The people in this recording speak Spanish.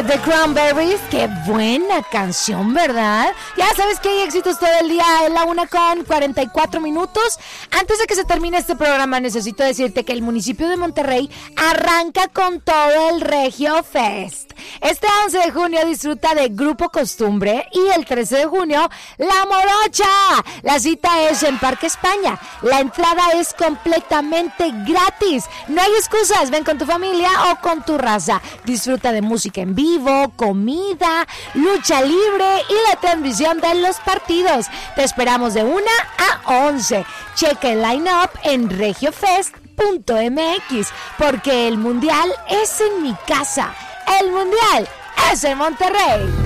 The Cranberries, qué buena canción, ¿verdad? Ya sabes que hay éxitos todo el día en la 1:44. Antes de que se termine este programa, necesito decirte que el municipio de Monterrey arranca con todo el Regio Fest. Este 11 de junio disfruta de Grupo Costumbre y el 13 de junio, La Morocha. La cita es en Parque España. La entrada es completamente gratis. No hay excusas, ven con tu familia o con tu raza. Disfruta de música en vivo, comida, lucha libre y la transmisión de los partidos. Te esperamos de 1 a 11. Checa el line-up en regiofest.mx, porque el mundial es en mi casa. El mundial es en Monterrey.